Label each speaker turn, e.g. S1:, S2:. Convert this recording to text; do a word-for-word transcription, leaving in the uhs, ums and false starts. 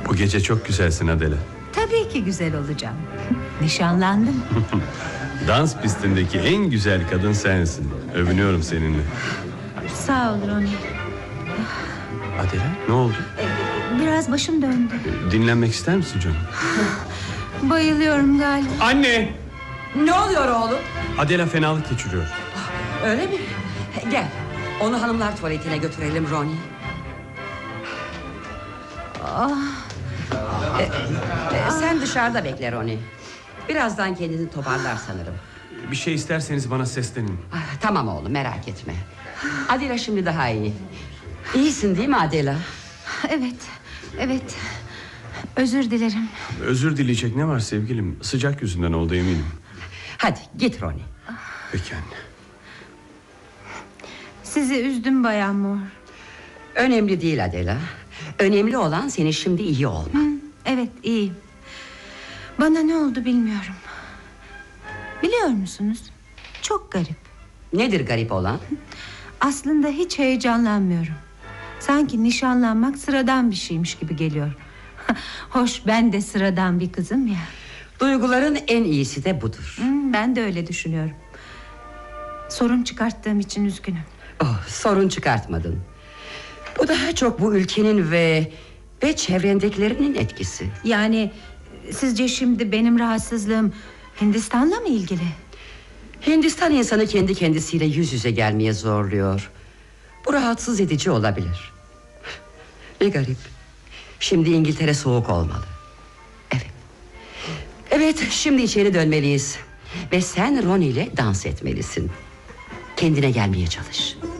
S1: Bu gece çok güzelsin Adela.
S2: Tabii ki güzel olacağım. Nişanlandım.
S1: Dans pistindeki en güzel kadın sensin. Övünüyorum seninle.
S2: Sağ ol Ronnie.
S1: Adela, ne oldu?
S2: Biraz başım döndü.
S1: Dinlenmek ister misin canım?
S2: Bayılıyorum galiba.
S1: Anne!
S3: Ne oluyor oğlum?
S1: Adela fenalık geçiriyor.
S3: Öyle mi? Gel, onu hanımlar tuvaletine götürelim Ronnie.
S2: Ah,
S3: Ee, e, sen dışarıda bekle Ronnie. Birazdan kendini toparlar sanırım.
S1: Bir şey isterseniz bana seslenin.
S3: Ah, tamam oğlum, merak etme. Adela şimdi daha iyi. İyisin değil mi Adela?
S2: evet, evet. Özür dilerim.
S1: Özür dileyecek ne var sevgilim? Sıcak yüzünden oldu eminim.
S3: Hadi git Ronnie.
S1: Peki anne.
S2: Sizi üzdüm Bayan Moore.
S3: Önemli değil Adela. Önemli olan senin şimdi iyi olman.
S2: Hı, evet, iyiyim. Bana ne oldu bilmiyorum. Biliyor musunuz? Çok garip.
S3: Nedir garip olan?
S2: Aslında hiç heyecanlanmıyorum. Sanki nişanlanmak sıradan bir şeymiş gibi geliyor. Hoş, ben de sıradan bir kızım ya.
S3: Duyguların en iyisi de budur.
S2: Hı, ben de öyle düşünüyorum. Sorun çıkarttığım için üzgünüm.
S3: Oh, sorun çıkartmadın. Bu daha çok bu ülkenin ve ve çevrendekilerinin etkisi.
S2: Yani sizce şimdi benim rahatsızlığım Hindistan'la mı ilgili?
S3: Hindistan insanı kendi kendisiyle yüz yüze gelmeye zorluyor. Bu rahatsız edici olabilir. Ne garip. Şimdi İngiltere soğuk olmalı. Evet. Evet, şimdi içeri dönmeliyiz. Ve sen Ronnie ile dans etmelisin. Kendine gelmeye çalış.